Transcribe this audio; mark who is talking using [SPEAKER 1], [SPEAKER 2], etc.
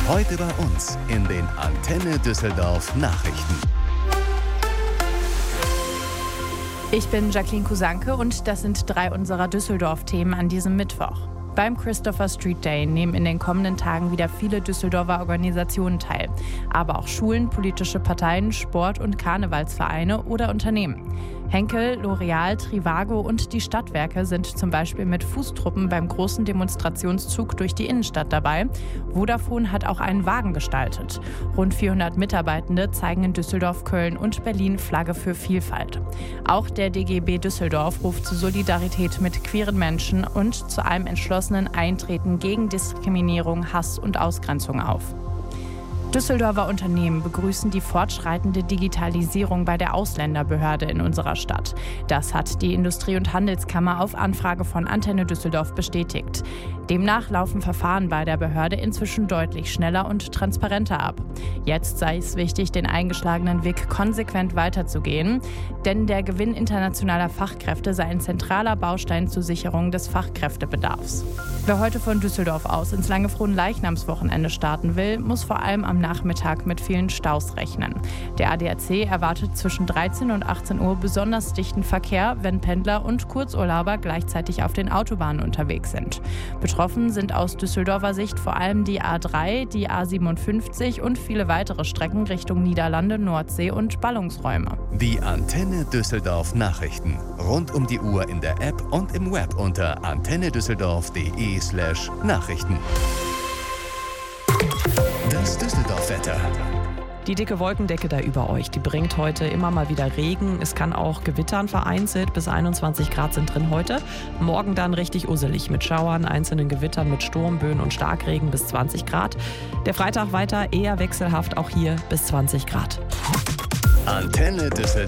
[SPEAKER 1] Heute bei uns in den Antenne Düsseldorf Nachrichten.
[SPEAKER 2] Ich bin Jacqueline Kusanke und das sind 3 unserer Düsseldorf-Themen an diesem Mittwoch. Beim Christopher Street Day nehmen in den kommenden Tagen wieder viele Düsseldorfer Organisationen teil. Aber auch Schulen, politische Parteien, Sport- und Karnevalsvereine oder Unternehmen. Henkel, L'Oreal, Trivago und die Stadtwerke sind zum Beispiel mit Fußtruppen beim großen Demonstrationszug durch die Innenstadt dabei. Vodafone hat auch einen Wagen gestaltet. Rund 400 Mitarbeitende zeigen in Düsseldorf, Köln und Berlin Flagge für Vielfalt. Auch der DGB Düsseldorf ruft zu Solidarität mit queeren Menschen und zu einem entschlossenen Eintreten gegen Diskriminierung, Hass und Ausgrenzung auf. Düsseldorfer Unternehmen begrüßen die fortschreitende Digitalisierung bei der Ausländerbehörde in unserer Stadt. Das hat die Industrie- und Handelskammer auf Anfrage von Antenne Düsseldorf bestätigt. Demnach laufen Verfahren bei der Behörde inzwischen deutlich schneller und transparenter ab. Jetzt sei es wichtig, den eingeschlagenen Weg konsequent weiterzugehen, denn der Gewinn internationaler Fachkräfte sei ein zentraler Baustein zur Sicherung des Fachkräftebedarfs. Wer heute von Düsseldorf aus ins lange Fronleichnamswochenende starten will, muss vor allem am Nachmittag mit vielen Staus rechnen. Der ADAC erwartet zwischen 13 und 18 Uhr besonders dichten Verkehr, wenn Pendler und Kurzurlauber gleichzeitig auf den Autobahnen unterwegs sind. Betroffen sind aus Düsseldorfer Sicht vor allem die A3, die A57 und viele weitere Strecken Richtung Niederlande, Nordsee und Ballungsräume.
[SPEAKER 1] Die Antenne Düsseldorf Nachrichten. Rund um die Uhr in der App und im Web unter antennedüsseldorf.de/Nachrichten. Das Düsseldorf-Wetter.
[SPEAKER 3] Die dicke Wolkendecke da über euch, die bringt heute immer mal wieder Regen. Es kann auch gewittern vereinzelt. Bis 21 Grad sind drin heute. Morgen dann richtig usselig mit Schauern, einzelnen Gewittern mit Sturmböen und Starkregen bis 20 Grad. Der Freitag weiter eher wechselhaft, auch hier bis 20 Grad.
[SPEAKER 1] Antenne Düsseldorf.